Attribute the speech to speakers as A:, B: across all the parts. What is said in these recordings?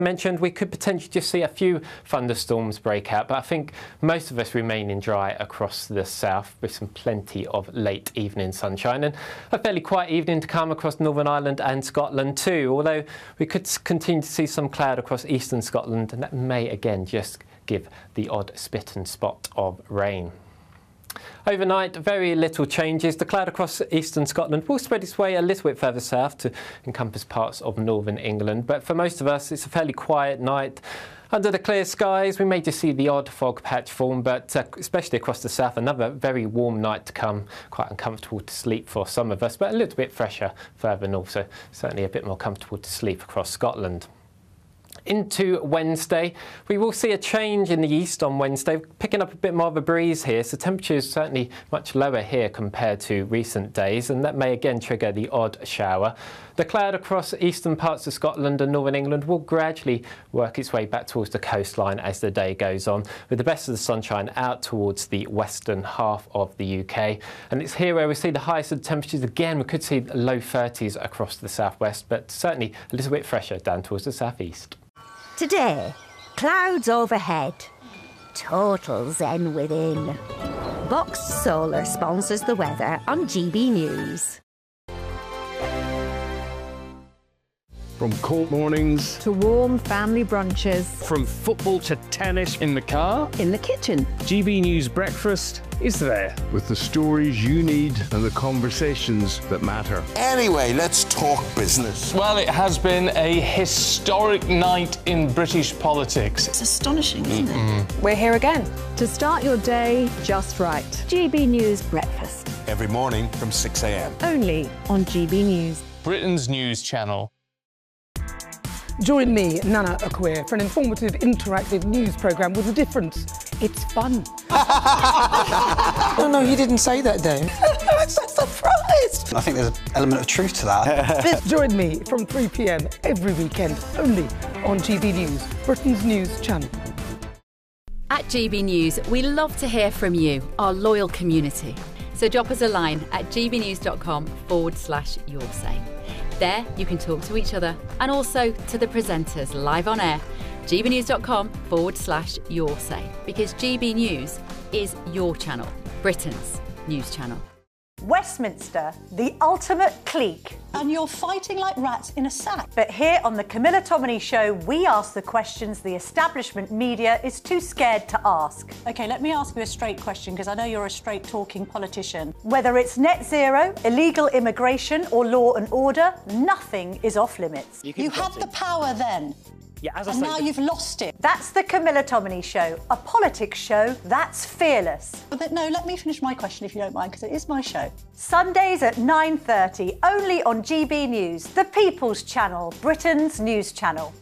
A: Mentioned we could potentially just see a few thunderstorms break out, but I think most of us remaining dry across the south with some plenty of late evening sunshine and a fairly quiet evening to come across Northern Ireland and Scotland too, although we could continue to see some cloud across eastern Scotland, and that may again just give the odd spit and spot of rain. Overnight, very little changes. The cloud across eastern Scotland will spread its way a little bit further south to encompass parts of northern England, but for most of us it's a fairly quiet night. Under the clear skies we may just see the odd fog patch form, but especially across the south, another very warm night to come. Quite uncomfortable to sleep for some of us, but a little bit fresher further north, so certainly a bit more comfortable to sleep across Scotland. Into Wednesday, we will see a change in the east on Wednesday, picking up a bit more of a breeze here, so temperatures certainly much lower here compared to recent days, and that may again trigger the odd shower. The cloud across eastern parts of Scotland and northern England will gradually work its way back towards the coastline as the day goes on, with the best of the sunshine out towards the western half of the UK. And it's here where we see the highest of the temperatures. Again, we could see low 30s across the southwest, but certainly a little bit fresher down towards the southeast.
B: Today, clouds overhead, total zen within. Box Solar sponsors the weather on GB News.
C: From cold mornings
D: to warm family brunches,
C: from football to tennis in the car,
D: in the kitchen.
C: GB News Breakfast is there. With the stories you need and the conversations that matter.
E: Anyway, let's talk business.
F: Well, it has been a historic night in British politics.
G: It's astonishing, isn't it?
D: We're here again to start your day just right. GB News Breakfast.
E: Every morning from 6 a.m.
D: Only on GB News.
F: Britain's news channel.
H: Join me, Nana Akweer, for an informative, interactive news programme with a difference. It's fun.
I: No, you didn't say that, Dave.
H: I'm so surprised.
I: I think there's an element of truth to that.
H: Join me from 3 p.m. every weekend, only on GB News, Britain's news channel.
J: At GB News, we love to hear from you, our loyal community. So drop us a line at gbnews.com/yoursay. There you can talk to each other and also to the presenters live on air. gbnews.com/yoursay, because GB News is your channel, Britain's news channel.
K: Westminster, the ultimate clique.
G: And you're fighting like rats in a sack.
K: But here on the Camilla Tominey Show, we ask the questions the establishment media is too scared to ask.
G: OK, let me ask you a straight question, because I know you're a straight-talking politician.
K: Whether it's net zero, illegal immigration or law and order, nothing is off limits.
G: You had the power then.
I: Yeah, as
G: and now you've lost it.
K: That's the Camilla Tominey Show, a politics show that's fearless.
G: But no, let me finish my question if you don't mind, because it is my show.
K: Sundays at 9:30, only on GB News, the People's Channel, Britain's news channel.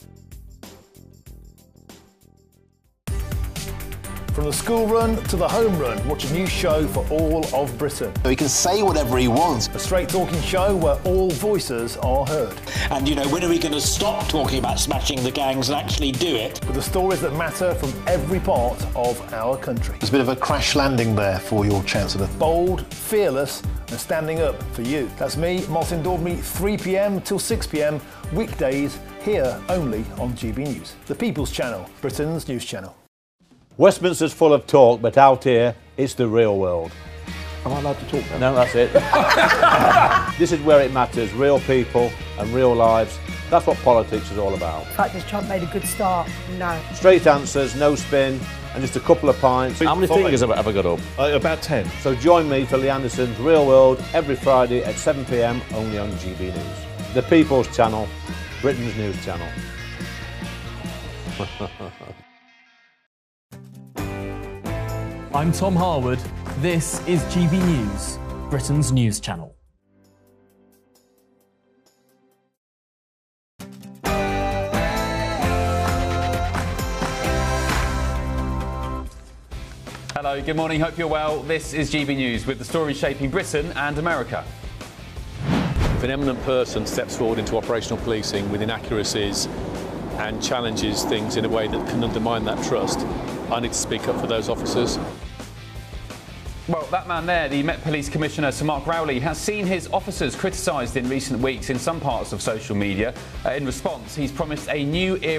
L: From the school run to the home run, watch a new show for all of Britain.
E: He can say whatever he wants.
L: A straight talking show where all voices are heard.
M: And, you know, when are we going to stop talking about smashing the gangs and actually do it?
L: With the stories that matter from every part of our country.
N: There's a bit of a crash landing there for your Chancellor.
L: Bold, fearless and standing up for you. That's me, Martin Daubney, 3 p.m. till 6 p.m, weekdays, here only on GB News. The People's Channel, Britain's news channel.
O: Westminster's full of talk, but out here, it's the real world.
N: Am I allowed to talk now?
O: No, that's it. This is where it matters, real people and real lives. That's what politics is all about.
H: The fact is Trump made a good start. No.
O: Straight answers, no spin, and just a couple of pints.
N: How many fingers have I got up?
O: About 10. So join me for Lee Anderson's Real World every Friday at 7 p.m, only on GB News. The People's Channel, Britain's news channel.
P: I'm Tom Harwood. This is GB News, Britain's news channel.
Q: Hello, good morning, hope you're well. This is GB News with the stories shaping Britain and America.
R: If an eminent person steps forward into operational policing with inaccuracies and challenges things in a way that can undermine that trust, I need to speak up for those officers.
Q: Well, that man there, the Met Police Commissioner Sir Mark Rowley, has seen his officers criticised in recent weeks in some parts of social media. In response, he's promised a new era